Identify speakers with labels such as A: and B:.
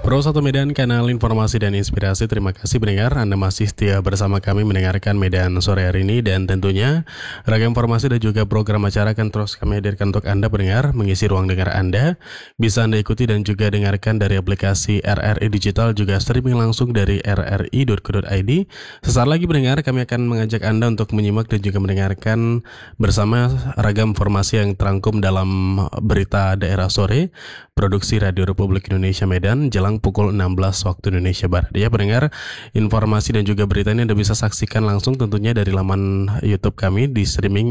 A: Pro 1 Medan, kanal informasi dan inspirasi. Terima kasih pendengar, Anda masih setia bersama kami mendengarkan Medan sore hari ini. Dan tentunya ragam informasi dan juga program acara akan terus kami hadirkan untuk Anda pendengar. Mengisi ruang dengar Anda, bisa Anda ikuti dan juga dengarkan dari aplikasi RRI Digital, juga streaming langsung dari rri.co.id. Sesaat lagi pendengar, kami akan mengajak Anda untuk menyimak dan juga mendengarkan bersama ragam informasi yang terangkum dalam berita daerah sore Produksi Radio Republik Indonesia Medan jelang pukul 16 waktu Indonesia Barat. Ya pendengar, informasi dan juga berita ini Anda bisa saksikan langsung tentunya dari laman YouTube kami di streaming